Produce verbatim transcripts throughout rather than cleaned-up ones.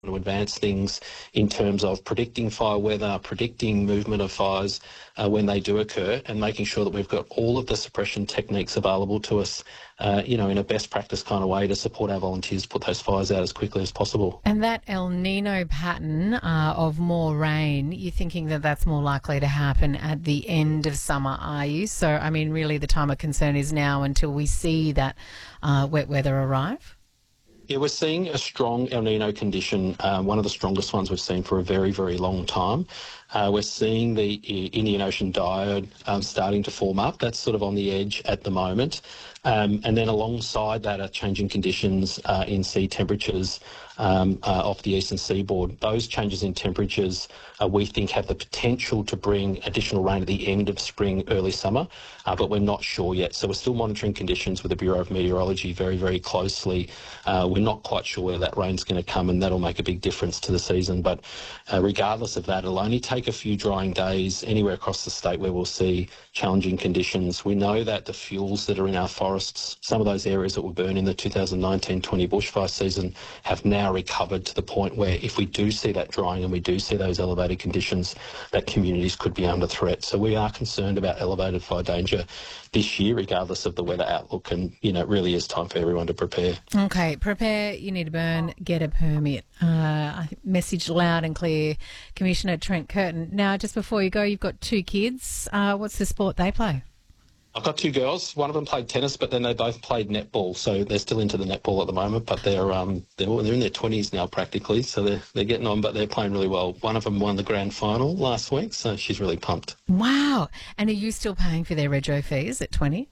to advance things in terms of predicting fire weather, predicting movement of fires uh, when they do occur, and making sure that we've got all of the suppression techniques available to us, uh, you know, in a best practice kind of way to support our volunteers to put those fires out as quickly as possible. And that El Nino pattern uh, of more rain, you're thinking that that's more likely to happen at the end of summer, are you? So, I mean, really the time of concern is now until we see that uh, wet weather arrive? Yeah, we're seeing a strong El Nino condition, uh, one of the strongest ones we've seen for a very, very long time. Uh, we're seeing the Indian Ocean diode um, starting to form up. That's sort of on the edge at the moment. Um, and then alongside that are changing conditions uh, in sea temperatures um, uh, off the eastern seaboard. Those changes in temperatures uh, we think have the potential to bring additional rain at the end of spring, early summer, uh, but we're not sure yet. So we're still monitoring conditions with the Bureau of Meteorology very, very closely. Uh, we're not quite sure where that rain's going to come, and that'll make a big difference to the season. But uh, regardless of that, it'll only take a few drying days anywhere across the state where we'll see challenging conditions. We know that the fuels that are in our forests, some of those areas that were burned in the two thousand nineteen twenty bushfire season, have now recovered to the point where if we do see that drying and we do see those elevated conditions, that communities could be under threat. So we are concerned about elevated fire danger this year, regardless of the weather outlook, and, you know, it really is time for everyone to prepare. Okay, prepare, you need to burn, get a permit. Uh, message loud and clear, Commissioner Trent Curtin. Now, just before you go, you've got two kids. Uh, what's the sport they play? I've got two girls. One of them played tennis, but then they both played netball. So they're still into the netball at the moment, but they're um they're, they're in their twenties now practically. So they're they're getting on, but they're playing really well. One of them won the grand final last week, so she's really pumped. Wow! And are you still paying for their rego fees at twenty?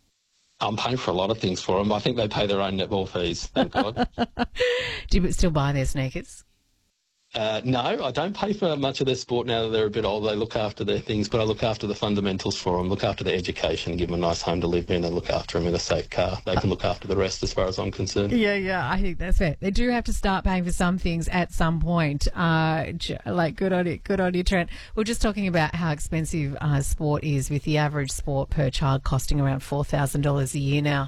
I'm paying for a lot of things for them. I think they pay their own netball fees. Thank God. Do you still buy their sneakers? Uh, no, I don't pay for much of their sport now that they're a bit older. They look after their things, but I look after the fundamentals for them, look after their education, give them a nice home to live in, and look after them in a safe car. They can look after the rest as far as I'm concerned. Yeah, yeah, I think that's fair. They do have to start paying for some things at some point. Uh, like, good on you, good on you, Trent. We're just talking about how expensive uh, sport is, with the average sport per child costing around four thousand dollars a year now.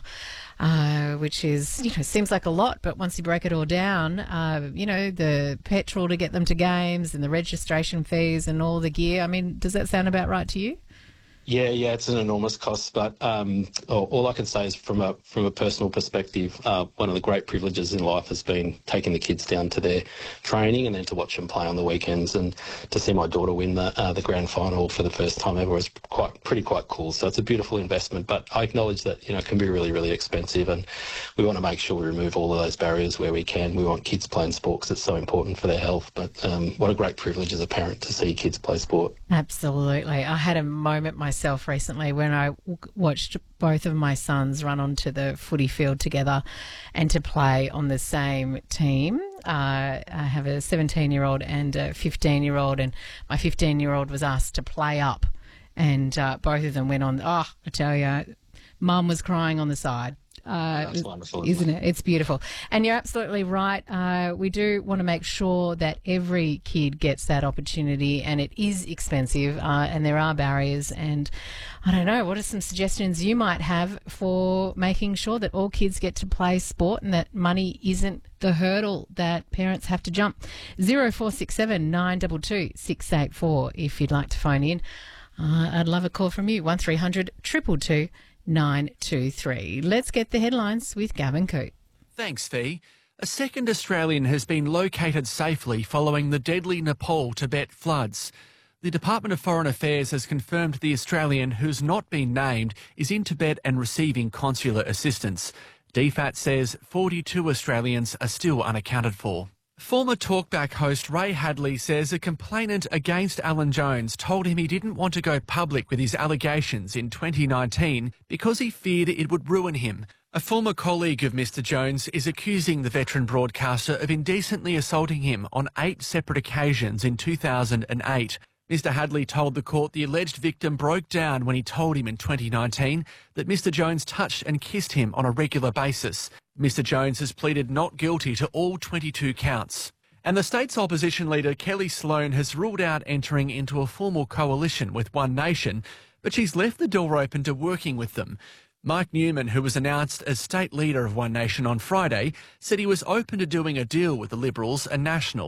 Uh, which is, you know, seems like a lot, but once you break it all down, uh, you know, the petrol to get them to games and the registration fees and all the gear. I mean, does that sound about right to you? Yeah, yeah, it's an enormous cost, but um, all, all I can say is from a from a personal perspective, uh, one of the great privileges in life has been taking the kids down to their training and then to watch them play on the weekends, and to see my daughter win the uh, the grand final for the first time ever was quite pretty quite cool. So it's a beautiful investment, but I acknowledge that, you know, it can be really, really expensive, and we want to make sure we remove all of those barriers where we can. We want kids playing sport because it's so important for their health, but um, what a great privilege as a parent to see kids play sport. Absolutely. I had a moment myself myself recently when I w- watched both of my sons run onto the footy field together and to play on the same team. Uh, I have a seventeen-year-old and a fifteen-year-old, and my fifteen-year-old was asked to play up, and uh, both of them went on. Oh, I tell you, Mum was crying on the side. Uh, That's wonderful, isn't it? It's beautiful. And you're absolutely right. Uh, we do want to make sure that every kid gets that opportunity, and it is expensive, uh, and there are barriers. And I don't know, what are some suggestions you might have for making sure that all kids get to play sport and that money isn't the hurdle that parents have to jump? zero four six seven nine two two six eight four if you'd like to phone in. Uh, I'd love a call from you. one three hundred two two two nine two three. Let's get the headlines with Gavin Coote. Thanks, Fee. A second Australian has been located safely following the deadly Nepal-Tibet floods. The Department of Foreign Affairs has confirmed the Australian, who's not been named, is in Tibet and receiving consular assistance. D F A T says forty-two Australians are still unaccounted for. Former Talkback host Ray Hadley says a complainant against Alan Jones told him he didn't want to go public with his allegations in twenty nineteen because he feared it would ruin him. A former colleague of Mister Jones is accusing the veteran broadcaster of indecently assaulting him on eight separate occasions in two thousand eight. Mister Hadley told the court the alleged victim broke down when he told him in twenty nineteen that Mister Jones touched and kissed him on a regular basis. Mister Jones has pleaded not guilty to all twenty-two counts. And the state's opposition leader Kelly Sloan has ruled out entering into a formal coalition with One Nation, but she's left the door open to working with them. Mike Newman, who was announced as state leader of One Nation on Friday, said he was open to doing a deal with the Liberals and Nationals.